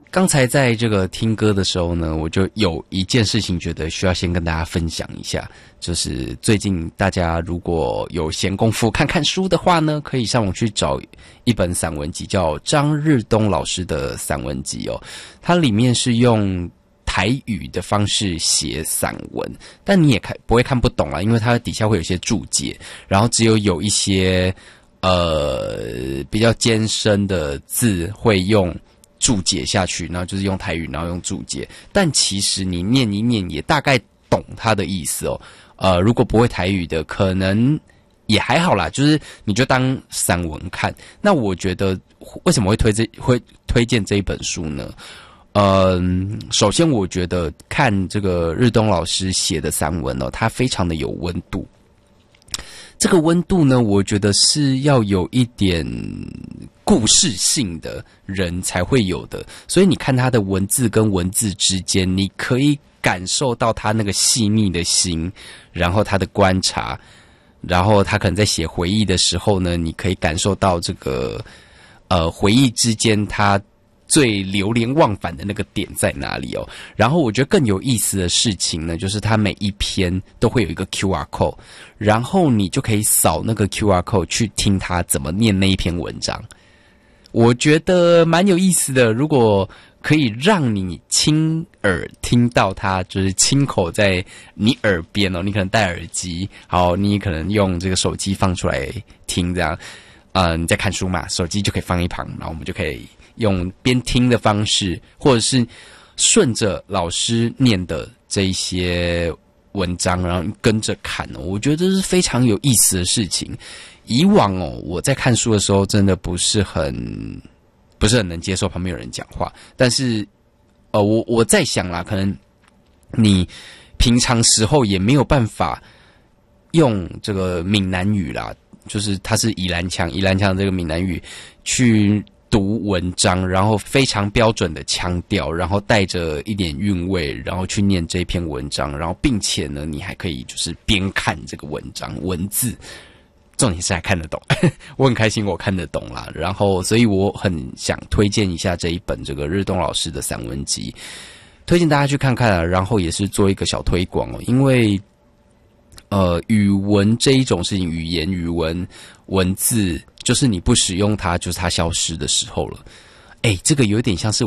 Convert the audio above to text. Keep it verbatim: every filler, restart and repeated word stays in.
刚才在这个听歌的时候呢，我就有一件事情觉得需要先跟大家分享一下，就是最近大家如果有闲工夫看看书的话呢，可以上网去找一本散文集，叫张日东老师的散文集哦。它里面是用台语的方式写散文，但你也看不会看不懂啦，因为它底下会有一些注解，然后只有有一些呃比较艰深的字会用注解下去，然后就是用台语，然后用注解。但其实你念一念也大概懂它的意思哦。呃，如果不会台语的，可能也还好啦，就是你就当散文看。那我觉得为什么会推这会推荐这一本书呢？嗯，首先我觉得看这个日东老师写的散文哦，它非常的有温度。这个温度呢，我觉得是要有一点故事性的人才会有的，所以你看他的文字跟文字之间，你可以感受到他那个细腻的心，然后他的观察，然后他可能在写回忆的时候呢，你可以感受到这个呃回忆之间他最流连忘返的那个点在哪里哦。然后我觉得更有意思的事情呢，就是它每一篇都会有一个 Q R code， 然后你就可以扫那个 Q R code 去听他怎么念那一篇文章。我觉得蛮有意思的，如果可以让你亲耳听到他就是亲口在你耳边哦，你可能戴耳机，好，你可能用这个手机放出来听这样，呃，你在看书嘛，手机就可以放一旁，然后我们就可以用边听的方式，或者是顺着老师念的这一些文章，然后跟着看哦，我觉得这是非常有意思的事情。以往哦，我在看书的时候真的不是很不是很能接受旁边有人讲话，但是呃，我我在想啦，可能你平常时候也没有办法用这个闽南语啦，就是它是宜兰腔，宜兰腔这个闽南语去读文章，然后非常标准的腔调，然后带着一点韵味，然后去念这篇文章，然后并且呢，你还可以就是边看这个文章文字，重点是还看得懂，我很开心我看得懂啦。然后，所以我很想推荐一下这一本这个日东老师的散文集，推荐大家去看看啊。然后也是做一个小推广哦，因为呃，语文这一种事情，语言、语文、文字，就是你不使用它，就是它消失的时候了。哎，这个有点像是